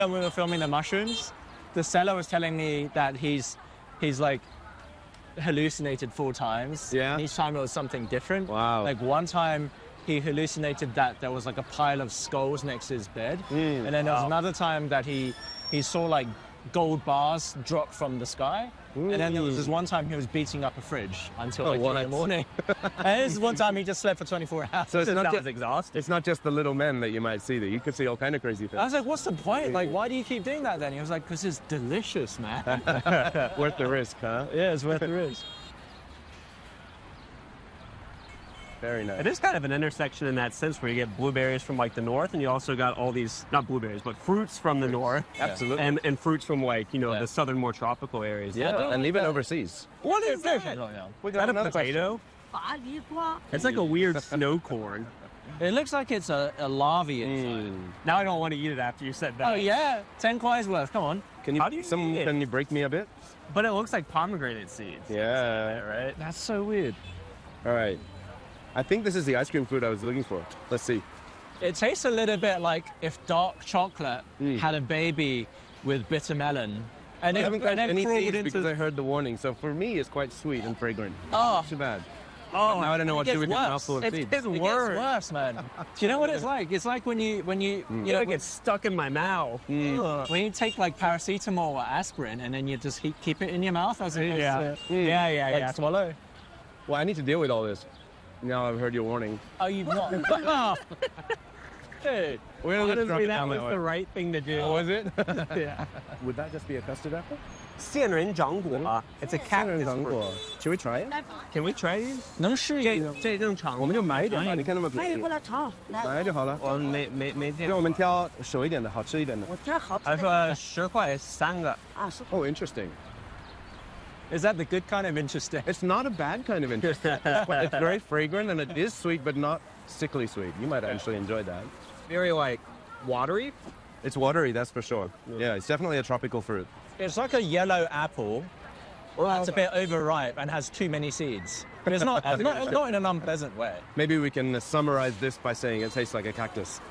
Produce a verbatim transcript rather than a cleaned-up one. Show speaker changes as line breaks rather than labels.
When we were filming the mushrooms, the seller was telling me that he's he's like hallucinated four times.
Yeah.
And each time it was something different.
Wow.
Like one time he hallucinated that there was like a pile of skulls next to his bed.
Mm.
And then there was
Wow.
another time that he he saw like gold bars drop from the sky. And then there was this one time he was beating up a fridge until
Oh,
like three in
what?
the morning. And this is one time he just slept for twenty-four hours.
So it's not
That
just
was exhausting.
it's not just the little men that you might see there. You could see all kind of crazy
I
things.
was like, what's the point? Like, why do you keep doing that then? He was like, because it's delicious, man.
Worth the risk, huh?
Yeah, it's worth the risk.
Very nice.
It is kind of an intersection in that sense where you get blueberries from like the north, and you also got all these, not blueberries, but fruits from the north.
Absolutely.
And, and fruits from like, you know,
Yeah.
the southern, more tropical areas.
yeah, and even overseas.
What is that?
We
Is that a
another
potato? It's like a weird snow corn.
It looks like it's a, a larvae inside.
Mm.
Now I don't want to eat it after you said that.
Oh, yeah. Ten kwai's worth. Come on.
Can you,
How do you
some,
eat it?
can you break me a bit?
But it looks like pomegranate seeds.
Yeah.
Right?
That's so weird.
All right. I think this is the ice cream food I was looking for. Let's see.
It tastes a little bit like if dark chocolate
Mm.
had a baby with bitter melon. And
I
it,
haven't got
and then
any
crawled
seeds
into...
because I heard the warning. So for me, it's quite sweet and fragrant.
Oh,
Too bad.
Oh,
Now I don't know what
it
to do with
gets
this
worse.
mouthful of
It
seeds.
gets
it gets
worse.
worse, man. Do you know what it's like? It's like when you, when you,
Mm.
you know,
It gets stuck in my mouth. Ugh.
when you take like paracetamol or aspirin and then you just he- keep it in your mouth as opposed
Yeah.
to
Yeah, yeah,
like
yeah.
swallow.
Well, I need to deal with all this. Now I've heard your warning.
Oh, you've not. Oh. Dude.
We're gonna just drop
Honestly,
it
that
down
was
that
the
way.
right thing to do.
Oh, was it?
Yeah.
Would that just be a custard apple?
仙人掌果. It's a cactus fruit.
Should we try it?
Can we try these?
能试一个。
这正常。
我们就买一点吧，你看那么
可以
便宜
过，来尝，来，
买就好了。
我没没没见
让我们挑熟一点的，好吃一点的。
我这好吃
他
的
说十块三个。
啊，是
Oh, interesting.
Is that the good kind of interesting?
It's not a bad kind of interesting. It's very fragrant and it is sweet, but not sickly sweet. You might actually enjoy that.
Very like watery.
It's watery, that's for sure. Yeah, it's definitely a tropical fruit.
It's like a yellow apple that's a bit overripe and has too many seeds. But it's not, not, not in an unpleasant way.
Maybe we can summarize this by saying it tastes like a cactus.